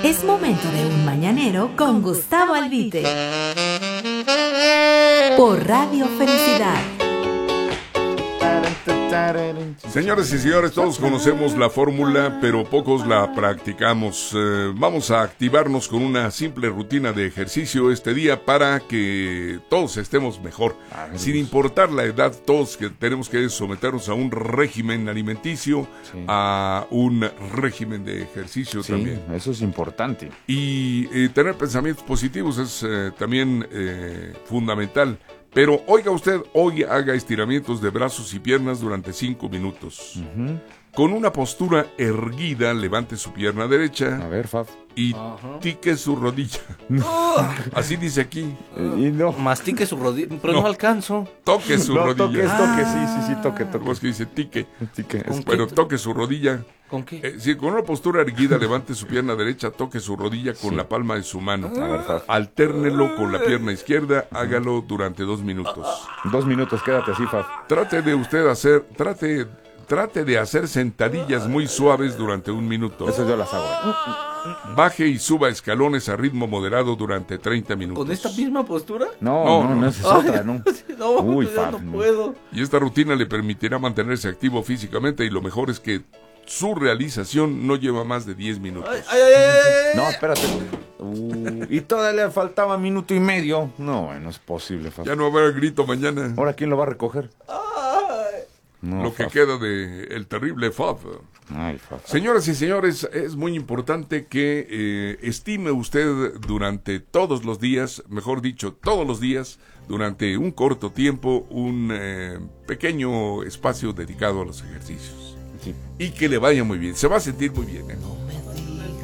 Es momento de un mañanero con Gustavo Albite. Por Radio Felicidad. Señoras y señores, todos conocemos la fórmula, pero pocos la practicamos. Vamos a activarnos con una simple rutina de ejercicio este día para que todos estemos mejor. Sin importar la edad, todos que tenemos que someternos a un régimen alimenticio, sí, a un régimen de ejercicio, sí, también. Eso es importante. Y tener pensamientos positivos es también fundamental. Pero oiga usted, hoy haga estiramientos de brazos y piernas durante 5 minutos. Con una postura erguida, levante su pierna derecha. A ver, Fab. Y tique su rodilla. Así dice aquí. Y no. Mastique su rodilla, pero no alcanzo. Toque su rodilla. Toque, sí, toque. ¿Cómo es que dice? Tique. Pero toque su rodilla. ¿Con qué? Sí, con una postura erguida, levante su pierna derecha, toque su rodilla con la palma de su mano. A ver, Fab. Altérnelo con la pierna izquierda, hágalo durante 2 minutos. 2 minutos, quédate así, Fab. Trate de hacer sentadillas muy suaves durante 1 minuto. Eso yo las hago. Baje y suba escalones a ritmo moderado durante 30 minutos. ¿Con esta misma postura? No, es otra, ¿no? No, Uy, yo Fab, no puedo. Y esta rutina le permitirá mantenerse activo físicamente, y lo mejor es que su realización no lleva más de 10 minutos. Ay. No, espérate. Y todavía le faltaba 1.5 minutos. No, bueno, es posible, Fab. Ya no va a haber grito mañana. ¿Ahora quién lo va a recoger? No, lo que Fab. queda de el terrible Fab. Ay, Fab. Señoras y señores, es muy importante que estime usted durante todos los días, mejor dicho, todos los días, durante un corto tiempo, un pequeño espacio dedicado a los ejercicios. Sí. Y que le vaya muy bien. Se va a sentir muy bien, ¿eh?